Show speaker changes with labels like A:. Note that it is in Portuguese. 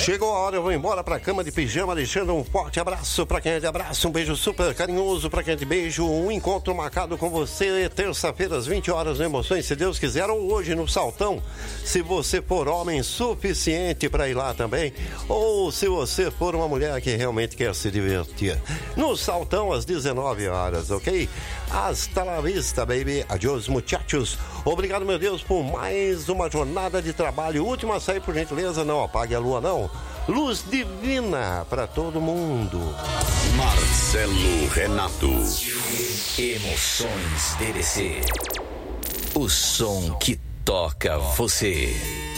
A: Chegou a hora, eu vou embora pra cama de pijama, deixando um forte abraço pra quem é de abraço, um beijo super carinhoso pra quem é de beijo, um encontro marcado com você, terça-feira às 20 horas no Emoções, se Deus quiser, ou hoje no Saltão, se você for homem suficiente pra ir lá também, ou se você for uma mulher que realmente quer se divertir. No Saltão às 19 horas, ok? Hasta la vista, baby. Adiós, muchachos. Obrigado, meu Deus, por mais uma jornada de trabalho. Última a sair, por gentileza, não apague a lua, não. Luz divina para todo mundo.
B: Marcelo Renato.
C: Emoções DDC. O som que toca você.